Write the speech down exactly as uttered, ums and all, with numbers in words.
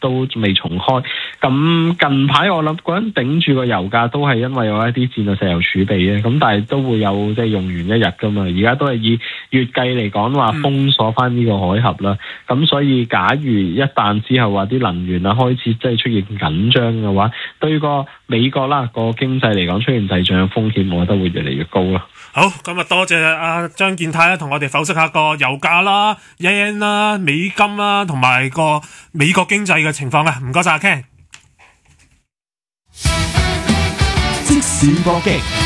都未重開。咁近排我諗嗰陣頂住個油價都係因為有一啲戰略石油儲備嘅，咁但係都會有即係用完一日噶嘛。而家都係以月計嚟講話封鎖翻呢個海峽啦。咁、嗯、所以假如一旦之後話啲能源啊開始即係出現緊張嘅話，對個美國啦個經濟嚟講出現滯脹嘅風險，我覺得會越嚟越高咯。 好，咁啊多謝阿張健泰咧，同我哋剖析下個油價啦、yen 啦、美金啦，同埋個美國經濟嘅情況啊！唔該晒阿 Ken。 即時搏擊。